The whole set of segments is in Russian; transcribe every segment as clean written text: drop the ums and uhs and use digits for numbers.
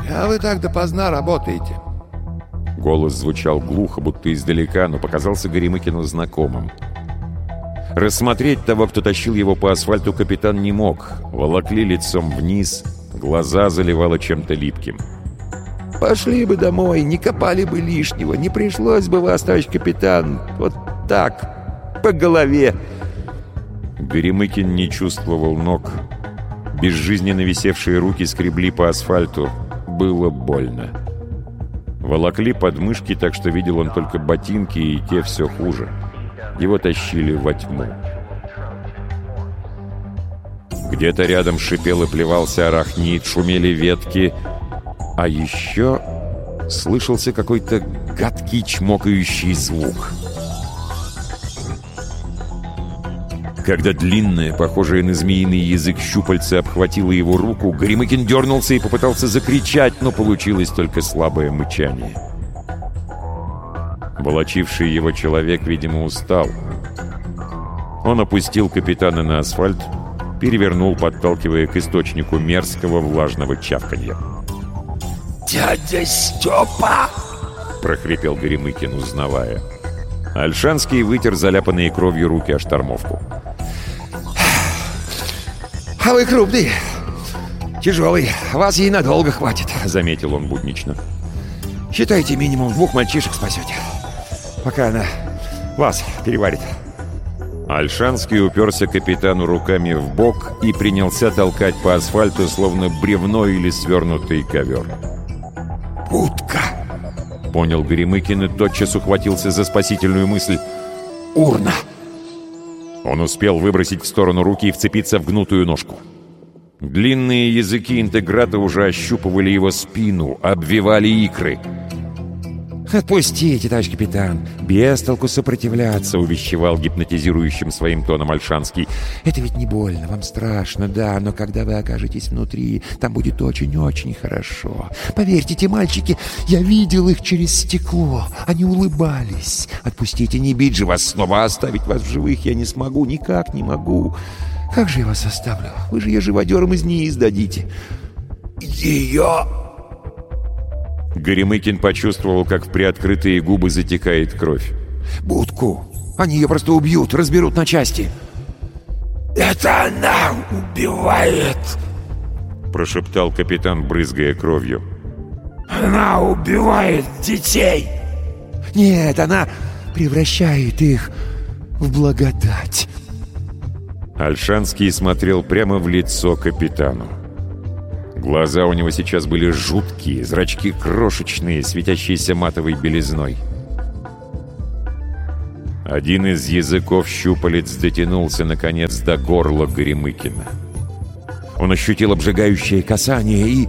А вы так допоздна работаете?» Голос звучал глухо, будто издалека, но показался Горемыкину знакомым. Рассмотреть того, кто тащил его по асфальту, капитан не мог. Волокли лицом вниз, глаза заливало чем-то липким. «Пошли бы домой, не копали бы лишнего, не пришлось бы вас, товарищ капитан, вот так, по голове». Горемыкин не чувствовал ног. Безжизненно висевшие руки скребли по асфальту. Было больно. Волокли подмышки, так что видел он только ботинки, и те все хуже. Его тащили во тьму. Где-то рядом шипел и плевался арахнид, шумели ветки. А еще слышался какой-то гадкий чмокающий звук. Когда длинное, похожее на змеиный язык щупальце обхватило его руку, Горемыкин дернулся и попытался закричать, но получилось только слабое мычание. Волочивший его человек, видимо, устал. Он опустил капитана на асфальт, перевернул, подталкивая к источнику мерзкого влажного чавканья. «Дядя Степа!» — прохрипел Горемыкин, узнавая. Ольшанский вытер заляпанные кровью руки о штормовку. «А вы крупный, тяжелый, вас ей надолго хватит», — заметил он буднично. «Считайте, минимум 2 мальчишек спасете, пока она вас переварит». Ольшанский уперся капитану руками в бок и принялся толкать по асфальту, словно бревно или свернутый ковер. «Утка!» — понял Горемыкин и тотчас ухватился за спасительную мысль. «Урна!» Он успел выбросить в сторону руки и вцепиться в гнутую ножку. Длинные языки интеграта уже ощупывали его спину, обвивали икры. «Отпустите, товарищ капитан, без толку сопротивляться», — увещевал гипнотизирующим своим тоном Ольшанский. «Это ведь не больно, вам страшно, да, но когда вы окажетесь внутри, там будет очень-очень хорошо. Поверьте, те мальчики, я видел их через стекло, они улыбались. Отпустите, не бить же вас снова, оставить вас в живых я не смогу, никак не могу. Как же я вас оставлю? Вы же ее живодером из НИИ сдадите». «Ее...» Горемыкин почувствовал, как в приоткрытые губы затекает кровь. «Будку! Они ее просто убьют, разберут на части!» «Это она убивает!» — прошептал капитан, брызгая кровью. «Она убивает детей!» «Нет, она превращает их в благодать!» Ольшанский смотрел прямо в лицо капитану. Глаза у него сейчас были жуткие, зрачки крошечные, светящиеся матовой белизной. Один из языков щупалец дотянулся, наконец, до горла Горемыкина. Он ощутил обжигающее касание и...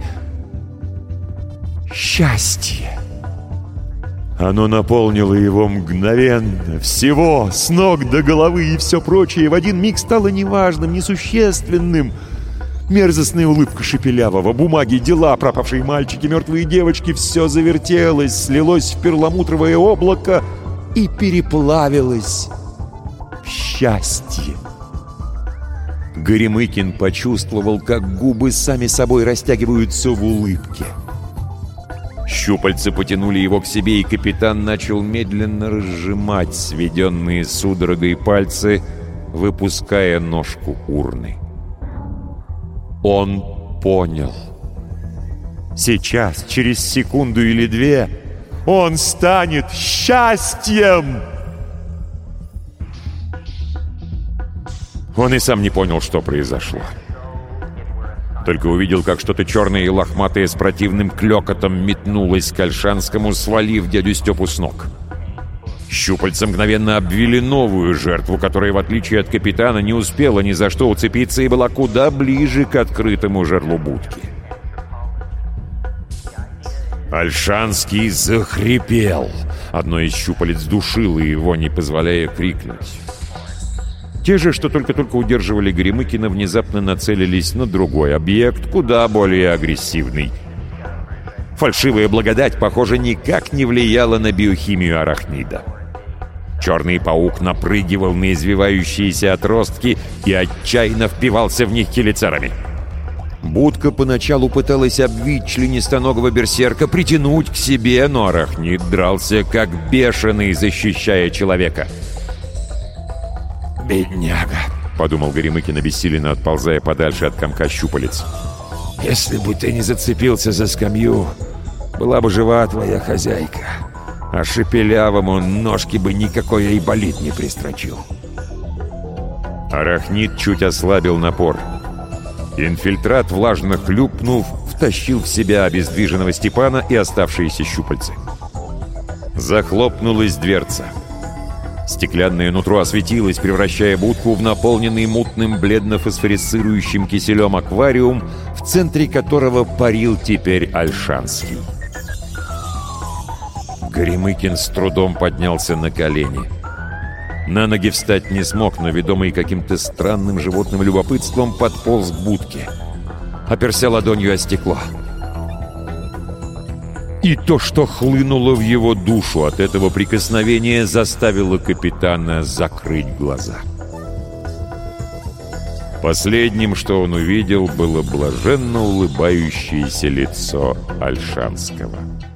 счастье. Оно наполнило его мгновенно, всего, с ног до головы, и все прочее в один миг стало неважным, несущественным. Мерзостная улыбка Шепелявого, бумаги, дела, пропавшие мальчики, мертвые девочки — все завертелось, слилось в перламутровое облако и переплавилось в счастье. Горемыкин почувствовал, как губы сами собой растягиваются в улыбке. Щупальца потянули его к себе, и капитан начал медленно разжимать сведенные судорогой пальцы, выпуская ножку урны. Он понял. Сейчас, через секунду или две, он станет счастьем! Он и сам не понял, что произошло. Только увидел, как что-то черное и лохматое с противным клёкотом метнулось к Ольшанскому, свалив дядю Степу с ног. Щупальца мгновенно обвили новую жертву, которая, в отличие от капитана, не успела ни за что уцепиться и была куда ближе к открытому жерлу будки. Ольшанский захрипел. Одно из щупалец душило его, не позволяя крикнуть. Те же, что только-только удерживали Горемыкина, внезапно нацелились на другой объект, куда более агрессивный. Фальшивая благодать, похоже, никак не влияла на биохимию арахнида. Черный паук напрыгивал на извивающиеся отростки и отчаянно впивался в них хелицерами. Будка поначалу пыталась обвить членистоногого берсерка, притянуть к себе, но арахнид дрался как бешеный, защищая человека. «Бедняга», — подумал Горемыкин, обессиленно отползая подальше от комка щупалец. «Если бы ты не зацепился за скамью, была бы жива твоя хозяйка, а шепелявому ножки бы никакой айболит не пристрочил». Арахнид чуть ослабил напор. Инфильтрат, влажно хлюпнув, втащил в себя обездвиженного Степана и оставшиеся щупальцы. Захлопнулась дверца. Стеклянное нутро осветилось, превращая будку в наполненный мутным бледно-фосфорицирующим киселем аквариум, в центре которого парил теперь Ольшанский. Горемыкин с трудом поднялся на колени. На ноги встать не смог, но, ведомый каким-то странным животным любопытством, подполз к будке. Оперся ладонью о стекло. И то, что хлынуло в его душу от этого прикосновения, заставило капитана закрыть глаза. Последним, что он увидел, было блаженно улыбающееся лицо Ольшанского.